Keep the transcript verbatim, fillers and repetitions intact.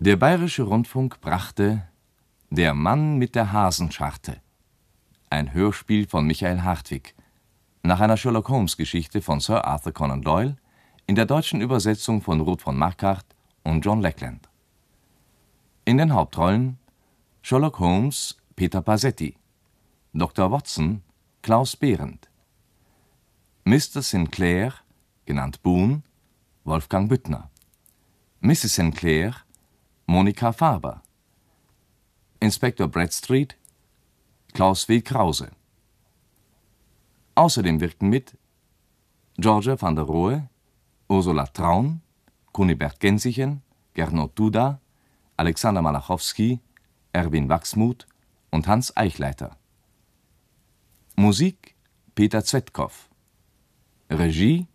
Der Bayerische Rundfunk brachte Der Mann mit der Hasenscharte, ein Hörspiel von Michael Hartwig, nach einer Sherlock-Holmes-Geschichte von Sir Arthur Conan Doyle, in der deutschen Übersetzung von Ruth von Marquardt und John Lackland. In den Hauptrollen Sherlock Holmes Peter Pasetti, Doktor Watson Klaus Behrendt, Mister Sinclair, genannt Boone, Wolfgang Büttner, Misses Sinclair, Monika Farber, Inspektor Bradstreet, Klaus W. Krause. Außerdem wirkten mit Georgia van der Rohe, Ursula Traun, Kunibert Gensichen, Gernot Duda, Alexander Malachowski, Erwin Wachsmuth und Hans Eichleiter. Musik Peter Zwettkow. Regie